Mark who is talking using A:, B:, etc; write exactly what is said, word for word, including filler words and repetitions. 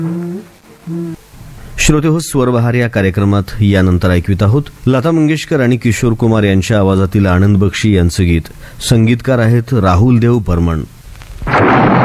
A: श्रोते हो, स्वरबहार या कार्यक्रमात यानंतर ऐकवित आहोत लता मंगेशकर आणि किशोर कुमार यांच्या आवाजातील आनंद बक्षी यांचं गीत. संगीतकार आहेत राहुल देव बर्मन.